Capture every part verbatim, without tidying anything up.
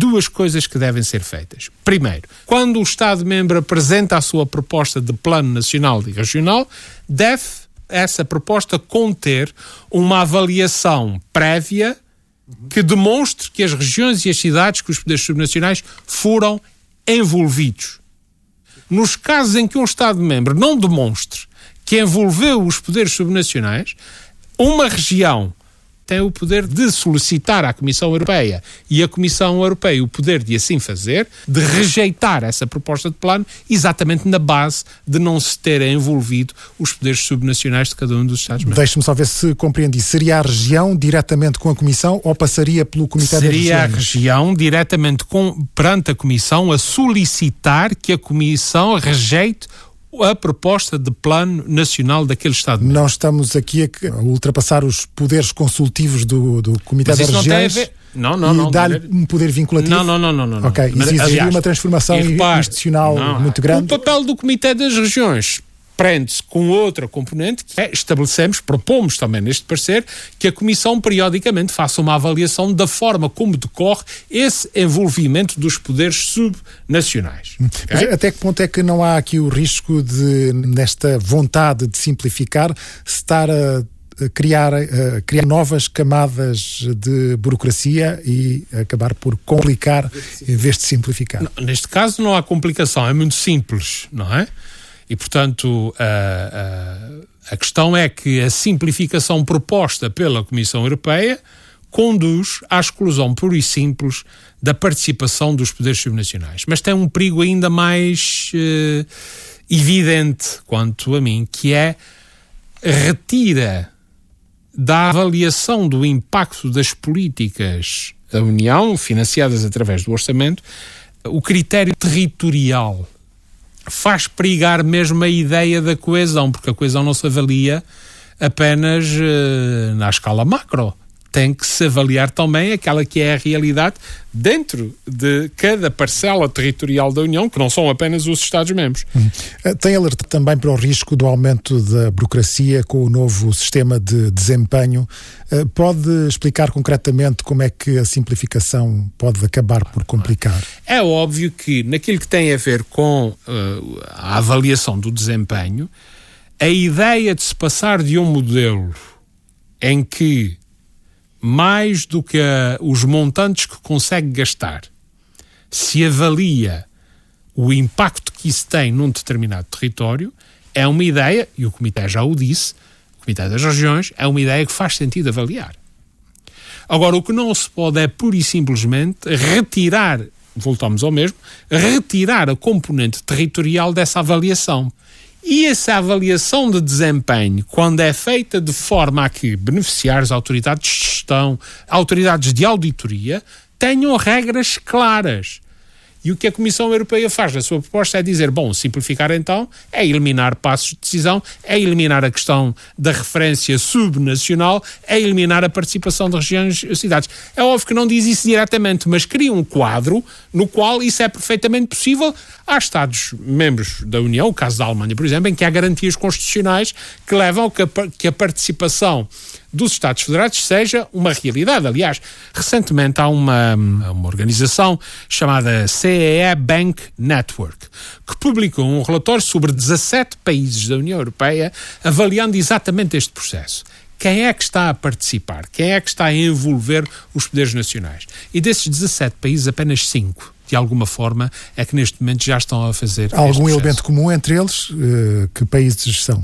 duas coisas que devem ser feitas. Primeiro, quando o Estado-membro apresenta a sua proposta de plano nacional e regional, deve essa proposta conter uma avaliação prévia que demonstre que as regiões e as cidades, que os poderes subnacionais foram envolvidos. Nos casos em que um Estado-membro não demonstre que envolveu os poderes subnacionais, uma região tem o poder de solicitar à Comissão Europeia e a Comissão Europeia o poder de assim fazer, de rejeitar essa proposta de plano, exatamente na base de não se terem envolvido os poderes subnacionais de cada um dos Estados-membros. Deixe-me só ver se compreendi. Seria a região diretamente com a Comissão ou passaria pelo Comitê das Regiões? Seria a região diretamente com, perante a Comissão a solicitar que a Comissão rejeite a proposta de plano nacional daquele Estado. Não estamos aqui a ultrapassar os poderes consultivos do, do Comitê das Regiões ver... não, não, não, e dar-lhe um poder vinculativo? Não, não, não, não. não ok, exigiria uma transformação repare, institucional não, muito grande. O papel do Comitê das Regiões prende-se com outra componente, que é, estabelecemos, propomos também neste parecer, que a Comissão periodicamente faça uma avaliação da forma como decorre esse envolvimento dos poderes subnacionais. Mas okay? Até que ponto é que não há aqui o risco de, nesta vontade de simplificar, se estar a criar, a criar novas camadas de burocracia e acabar por complicar em vez de simplificar? Não, neste caso não há complicação, é muito simples, não é? E, portanto, a, a, a questão é que a simplificação proposta pela Comissão Europeia conduz à exclusão pura e simples da participação dos poderes subnacionais. Mas tem um perigo ainda mais eh, evidente, quanto a mim, que é retira da avaliação do impacto das políticas da União, financiadas através do orçamento, o critério territorial. Faz perigar mesmo a ideia da coesão, porque a coesão não se avalia apenas uh, na escala macro. Tem que se avaliar também aquela que é a realidade dentro de cada parcela territorial da União, que não são apenas os Estados-membros. Hum. Tem alertado também para o risco do aumento da burocracia com o novo sistema de desempenho. Pode explicar concretamente como é que a simplificação pode acabar por complicar? É óbvio que naquilo que tem a ver com uh, a avaliação do desempenho, a ideia de se passar de um modelo em que mais do que a, os montantes que consegue gastar, se avalia o impacto que isso tem num determinado território, é uma ideia, e o Comitê já o disse, o Comitê das Regiões, é uma ideia que faz sentido avaliar. Agora, o que não se pode é pura e simplesmente retirar, voltamos ao mesmo, retirar a componente territorial dessa avaliação. E essa avaliação de desempenho, quando é feita de forma a que beneficiários, autoridades de gestão, autoridades de auditoria, tenham regras claras. E o que a Comissão Europeia faz na sua proposta é dizer, bom, simplificar então é eliminar passos de decisão, é eliminar a questão da referência subnacional, é eliminar a participação de regiões e cidades. É óbvio que não diz isso diretamente, mas cria um quadro no qual isso é perfeitamente possível. Há Estados-membros da União, o caso da Alemanha, por exemplo, em que há garantias constitucionais que levam a que a participação dos Estados Federados seja uma realidade. Aliás, recentemente há uma, uma organização chamada C E E Bank Network, que publicou um relatório sobre dezassete países da União Europeia avaliando exatamente este processo. Quem é que está a participar? Quem é que está a envolver os poderes nacionais? E desses dezassete países, apenas cinco, de alguma forma, é que neste momento já estão a fazer Há algum este processo. Elemento comum entre eles? Uh, que países são?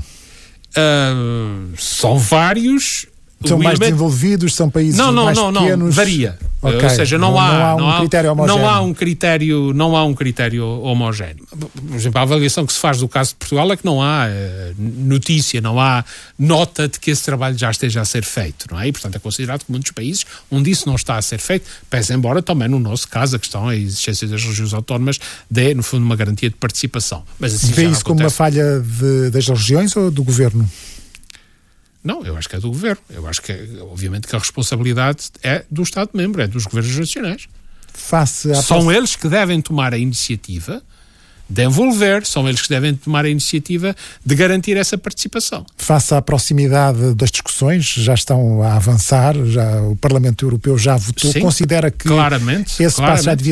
Uh, são vários. São mais elemento... desenvolvidos, são países não, não, mais não, pequenos? Não, varia. Okay. Ou seja, não, não, há, não há um não há, critério homogéneo. Não há um critério, não há um critério homogéneo. Por exemplo, a avaliação que se faz do caso de Portugal é que não há uh, notícia, não há nota de que esse trabalho já esteja a ser feito, não é? E, portanto, é considerado que muitos países onde isso não está a ser feito, pese embora também no nosso caso a questão, a existência das regiões autónomas dê, no fundo, uma garantia de participação. Mas assim vê isso como uma falha de, das regiões ou do governo? Não, eu acho que é do governo. Eu acho que, obviamente, que a responsabilidade é do Estado-membro, é dos governos nacionais. Face à São poss... eles que devem tomar a iniciativa de envolver, são eles que devem tomar a iniciativa de garantir essa participação. Face à proximidade das discussões, já estão a avançar, já, o Parlamento Europeu já votou, Sim, considera que claramente, esse claramente. passo já devia